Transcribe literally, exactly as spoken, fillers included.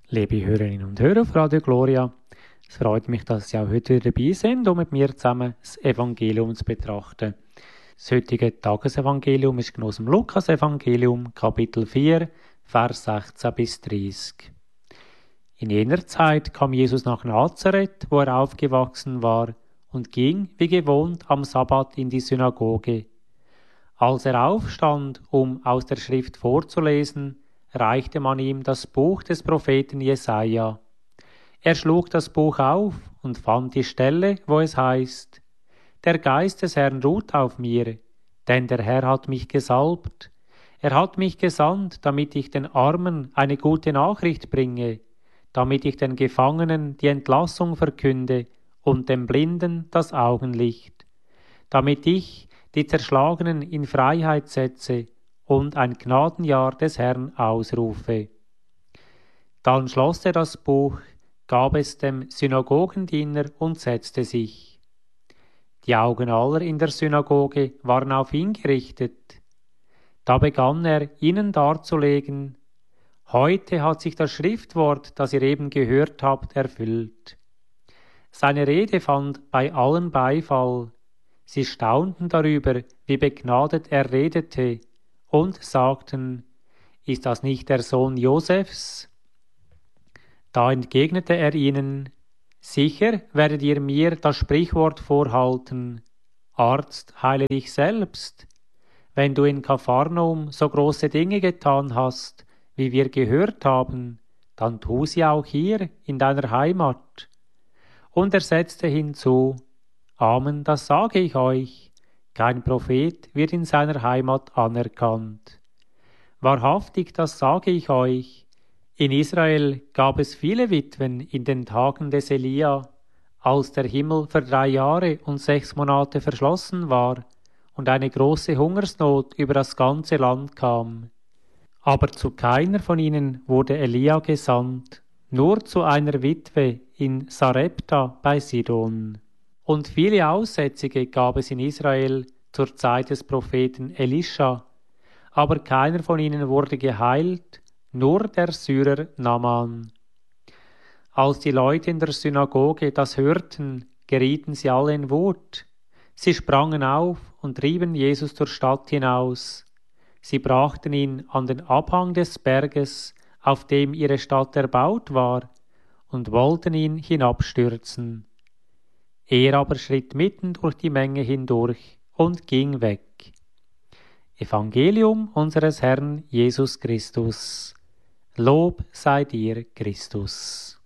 Liebe Hörerinnen und Hörer auf Radio Gloria, es freut mich, dass Sie auch heute wieder dabei sind, um mit mir zusammen das Evangelium zu betrachten. Das heutige Tagesevangelium ist aus dem Lukas-Evangelium, Kapitel vier, Vers sechzehn bis dreißig. In jener Zeit kam Jesus nach Nazareth, wo er aufgewachsen war, und ging, wie gewohnt, am Sabbat in die Synagoge. Als er aufstand, um aus der Schrift vorzulesen, reichte man ihm das Buch des Propheten Jesaja. Er schlug das Buch auf und fand die Stelle, wo es heißt: Der Geist des Herrn ruht auf mir, denn der Herr hat mich gesalbt. Er hat mich gesandt, damit ich den Armen eine gute Nachricht bringe, damit ich den Gefangenen die Entlassung verkünde und dem Blinden das Augenlicht, damit ich die Zerschlagenen in Freiheit setze und ein Gnadenjahr des Herrn ausrufe. Dann schloss er das Buch, gab es dem Synagogendiener und setzte sich. Die Augen aller in der Synagoge waren auf ihn gerichtet. Da begann er, ihnen darzulegen: Heute hat sich das Schriftwort, das ihr eben gehört habt, erfüllt. Seine Rede fand bei allen Beifall. Sie staunten darüber, wie begnadet er redete, und sagten: Ist das nicht der Sohn Josefs? Da entgegnete er ihnen: Sicher werdet ihr mir das Sprichwort vorhalten: Arzt, heile dich selbst. Wenn du in Kapharnaum so große Dinge getan hast, wie wir gehört haben, dann tu sie auch hier in deiner Heimat. Und er setzte hinzu: Amen, das sage ich euch, kein Prophet wird in seiner Heimat anerkannt. Wahrhaftig, das sage ich euch, in Israel gab es viele Witwen in den Tagen des Elia, als der Himmel für drei Jahre und sechs Monate verschlossen war und eine große Hungersnot über das ganze Land kam. Aber zu keiner von ihnen wurde Elia gesandt, nur zu einer Witwe in Sarepta bei Sidon. Und viele Aussätzige gab es in Israel zur Zeit des Propheten Elisha, aber keiner von ihnen wurde geheilt, nur der Syrer Naaman. Als die Leute in der Synagoge das hörten, gerieten sie alle in Wut. Sie sprangen auf und trieben Jesus zur Stadt hinaus. Sie brachten ihn an den Abhang des Berges, auf dem ihre Stadt erbaut war, und wollten ihn hinabstürzen. Er aber schritt mitten durch die Menge hindurch und ging weg. Evangelium unseres Herrn Jesus Christus. Lob sei dir, Christus.